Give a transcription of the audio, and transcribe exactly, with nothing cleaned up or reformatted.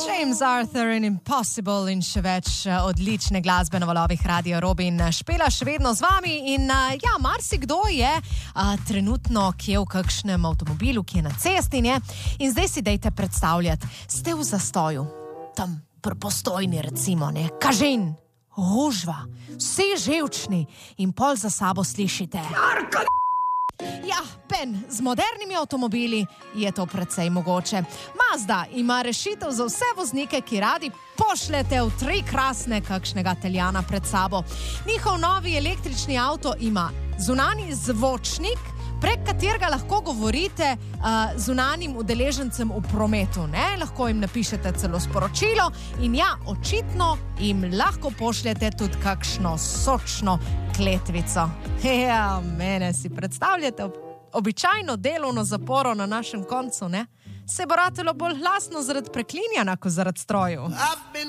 James Arthur in Impossible in še več odlične glasbe na valovih Radio Robin. Špela še vedno z vami in ja, marsikdo je a, trenutno kje v kakšnem avtomobilu, ki je na cesti, ne? In zdaj si dejte predstavljati, ste v zastoju, tam pri Postojni recimo, ne? Kažin, gužva, vsi živčni in pol za sabo slišite. Ja, pen, z modernimi avtomobili je to precej mogoče. Mazda ima rešitev za vse voznike, ki radi pošljete v tri krasne kakšnega Italijana pred sabo. Njihov novi električni avto ima zunanji zvočnik, prek katerega lahko govorite uh, zunanjim udeležencem v prometu, ne? Lahko jim napišete celo sporočilo in ja, očitno jim lahko pošljete tudi kakšno sočno kletvico. Ja, mene si predstavljate ob, običajno delovno zaporo na našem koncu, ne? Se bo ratelo bolj glasno zaradi preklinjanja, kot zaradi stroju.